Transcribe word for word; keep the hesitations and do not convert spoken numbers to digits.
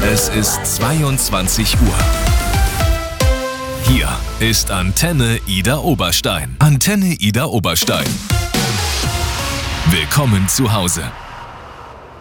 Es ist zweiundzwanzig Uhr. Hier ist Antenne Ida Oberstein. Antenne Ida Oberstein. Willkommen zu Hause.